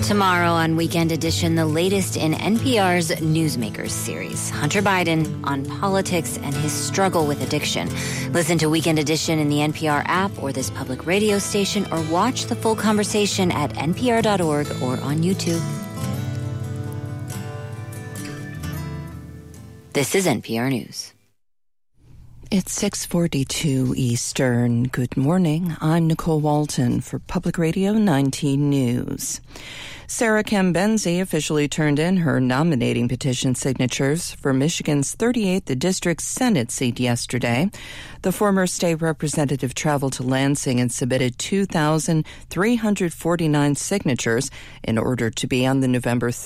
Tomorrow on Weekend Edition, the latest in NPR's Newsmakers series. Hunter Biden on politics and his struggle with addiction. Listen to Weekend Edition in the NPR app or this public radio station, or watch the full conversation at npr.org or on YouTube. This is NPR News. It's 6:42 Eastern. Good morning. I'm Nicole Walton for Public Radio 19 News. Sarah Kambenzi officially turned in her nominating petition signatures for Michigan's 38th District Senate seat yesterday. The former state representative traveled to Lansing and submitted 2,349 signatures in order to be on the November